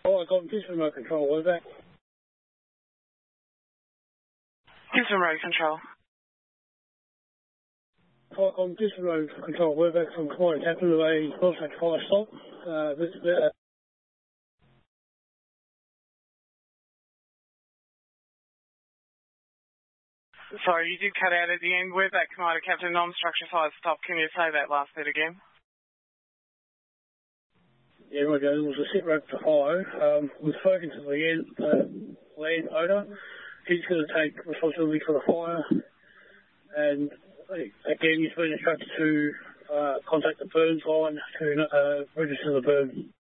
Oh, I got this remote control, where's that? This remote control. Oh, on this remote control, where's that from Coin? Happened to a contact fire stop. Sorry, you did cut out at the end. Where's that Commander Captain non-structure fire stop? Can you say that last bit again? Yeah, right, there was a sit rep to hire. We've spoken to the landowner. He's going to take responsibility for the fire. And again, he's been instructed to contact the burns line to register the burn.